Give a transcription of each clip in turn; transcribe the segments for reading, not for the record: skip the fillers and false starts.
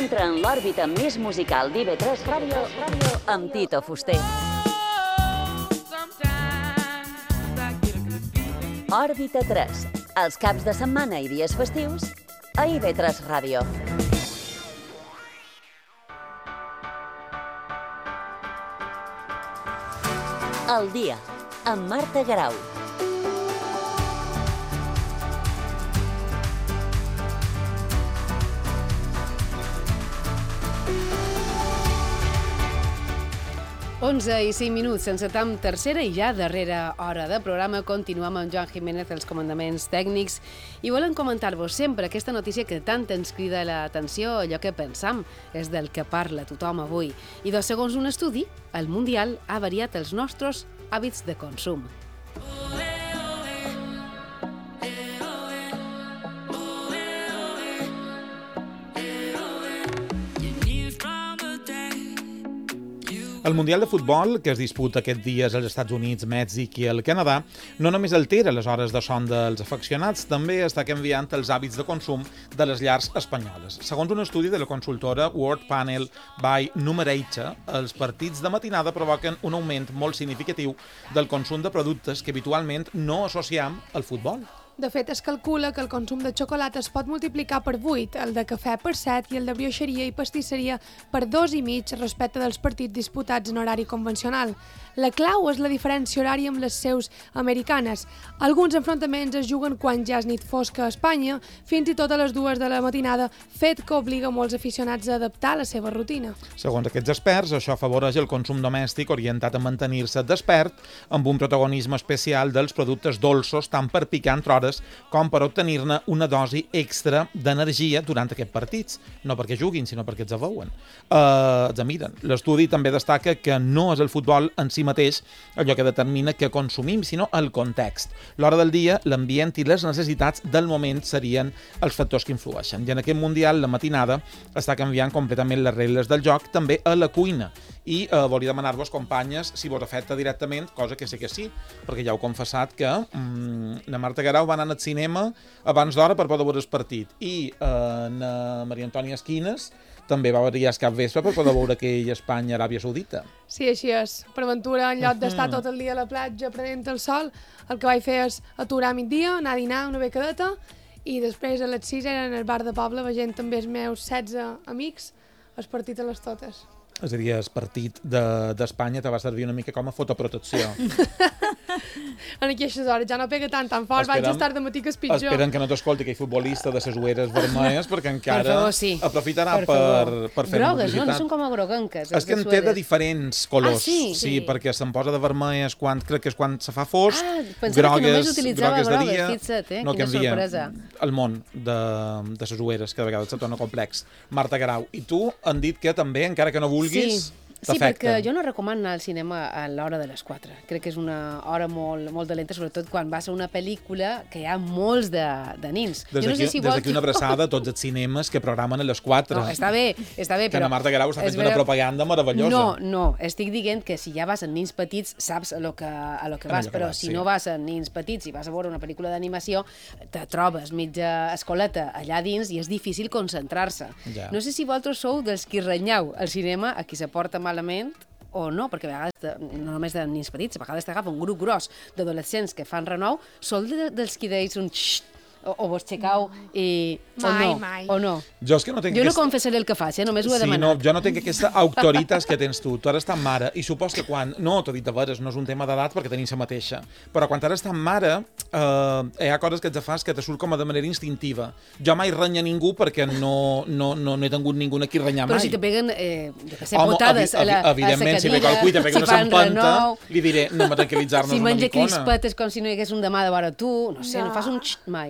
Entra en l'òrbita més musical d'IV3 Ràdio amb Tito Fuster. Òrbita 3, els caps de setmana i dies festius a IV3 Ràdio. El dia, amb Marta Garau. Onze i 5 minuts, encetam tercera i ja darrera hora de programa. Continuem amb Joan Jiménez, els comandaments tècnics, i volem comentar-vos sempre aquesta notícia que tant ens crida l'atenció, allò que pensam és del que parla tothom avui. I segons un estudi, el Mundial ha variat els nostres hàbits de consum. El Mundial de Futbol, que es disputa aquests dies als Estats Units, Mèxic i el Canadà, no només altera les hores de son dels afeccionats, també està canviant els hàbits de consum de les llars espanyoles. Segons un estudi de la consultora World Panel by Numerator, els partits de matinada provoquen un augment molt significatiu del consum de productes que habitualment no associem al futbol. De fet, es calcula que el consum de xocolata es pot multiplicar per 8, el de cafè per 7 i el de brioixeria i pastisseria per 2,5 respecte dels partits disputats en horari convencional. La clau és la diferència horària amb les seus americanes. Alguns enfrontaments es juguen quan ja és nit fosca a Espanya, fins i tot a les 2 de la matinada, fet que obliga molts aficionats a adaptar la seva rutina. Segons aquests experts, això afavoreix el consum domèstic orientat a mantenir-se despert, amb un protagonisme especial dels productes dolços, tant per picar entre hores com per obtenir-ne una dosi extra d'energia durant aquests partits. No perquè juguin, sinó perquè els veuen. Els miren. L'estudi també destaca que no és el futbol en si mateix allò que determina què consumim, sinó el context. L'hora del dia, l'ambient i les necessitats del moment serien els factors que influeixen. I en aquest Mundial, la matinada està canviant completament les regles del joc, també a la cuina. I volia demanar-vos, companyes, si vos afecta directament, cosa que sé que sí, perquè ja heu confessat que la Marta Garau va anar al cinema abans d'hora per poder veure el partit. I na Maria Antònia Esquines també va variar el cap vespre per poder veure aquell Espanya-Aràbia Saudita. Sí, així és. Per aventura, en lloc d'estar tot el dia a la platja prenent el sol, el que vaig fer és aturar a migdia, anar a dinar una becadeta, i després a les 6 era en el bar de poble veient també els meus 16 amics el partit a les totes. És a dir, el partit d'Espanya te va servir una mica com a fotoprotecció. En aquestes hores ja no pega tan fort, vaig estar de matí que és pitjor. Esperen que no t'escolti aquell futbolista de les ueres vermelles, perquè encara aprofitarà per fer grogues, publicitat. No són com a groguenques. És que en té de diferents colors. Sí, perquè se'n posa de vermelles crec que és quan se fa fosc, pensava que només utilitzava grogues de dia. Fixa't, no, quina sorpresa. El món de les ueres, que de vegades se torna complex. Marta Garau, i tu han dit que també, encara que no vulguis, Sí, perquè jo no recomano anar al cinema a l'hora de les 4. Crec que és una hora molt dolenta, sobretot quan vas a una pel·lícula que hi ha molts de nins. Des d'aquí una abraçada a tots els cinemes que programen a les 4. No, està bé, que però... la Marta Garau està fent una propaganda meravellosa. No, estic dient que si ja vas amb nins petits saps a lo que vas, però si no vas amb nins petits i vas a veure una pel·lícula d'animació, te trobes mitja escoleta allà dins i és difícil concentrar-se. Ja. No sé si vosaltres sou dels qui renyeu al cinema a qui se porta malament o no, perquè a vegades, no només de nins petits, a vegades t'agafa un grup gros d'adolescents que fan renou, sou dels qui deis un xxt, o vos xecau i... Mai. O no. Jo no confessaré el que faig, només ho he demanat. No, jo no tinc aquesta autoritat que tens tu. Tu ara estàs mare, i supos que quan... No, t'ho he dit de veres, no és un tema d'edat perquè tenim la mateixa. Però quan ara estàs mare, hi ha coses que ets fas que te surt com de manera instintiva. Jo mai renya ningú perquè no he tingut ningú aquí renyar mai. Però si te peguen, jo que sé, potades a la cadira... Evidentment, si ve qualcú i te pega una sampanta, li diré, no m'ha tranquil·litzar-nos una micona. Si menja crispetes com si no hi hagués un demà de vora tu, no sé, no fas un xt mai.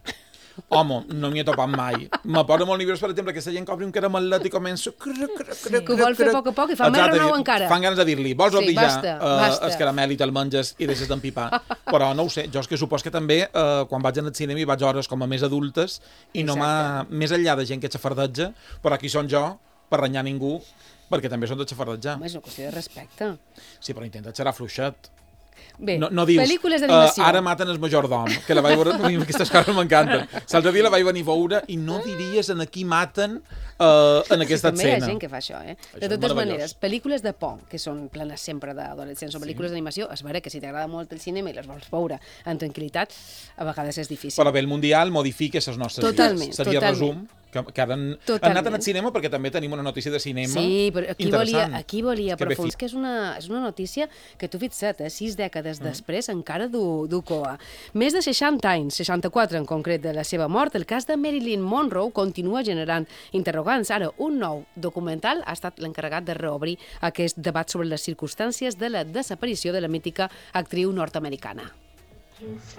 Home, no m'hi he topat mai. Me posa molt nerviós, per exemple, que la gent cobri un caramelet i comença... Que ho vol fer a poc a poc i fa més renou encara. Fan ganes de dir-li, vols obrir ja el caramel i te'l menges i deixes d'empipar. Però no ho sé, jo és que supos que també quan vaig al cinema hi vaig hores com a més adultes i no m'ha... Més enllà de gent que xafardeja, però aquí són jo per renyar ningú, perquè també són de xafardejar. Home, és una qüestió de respecte. Sí, però intenta xerrar fluixet. Bé, no dius, pel·lícules d'animació. Ara maten el majordom, que la vaig veure, aquestes coses m'encanten. L'altre dia la vaig venir a veure i no diries en qui maten en aquesta També hi ha escena. gent que fa això, eh? Això De és totes meravellós. maneres, pel·lícules de por, que són plenes sempre d'adolescents, o pel·lícules d'animació, és vera que si t'agrada molt el cinema i les vols veure en tranquil·litat, a vegades és difícil. Però bé, el Mundial modifica les nostres Totalment, vides. Seria totalment. resum, que ara han anat al cinema perquè també tenim una notícia de cinema Sí, però interessant. aquí volia Que bé aprofundar. És que és una notícia que tu fixa't, 6 dècades després encara du coa. Més de 60 anys, 64 en concret, de la seva mort, el cas de Marilyn Monroe continua generant interrogants. Ara, un nou documental ha estat l'encarregat de reobrir aquest debat sobre les circumstàncies de la desaparició de la mítica actriu nord-americana.